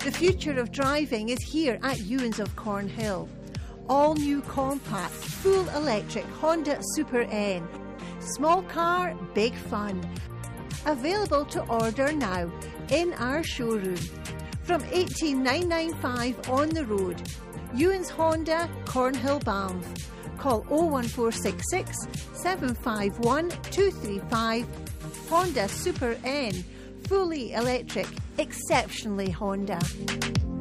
The future of driving is here at Ewins of Cornhill. All new compact, full electric Honda Super N. Small car, big fun. Available to order now in our showroom. From 18995 on the road. Ewins Honda, Cornhill, Banff. Call 01466 751 235. Honda Super N. Fully electric, exceptionally Honda.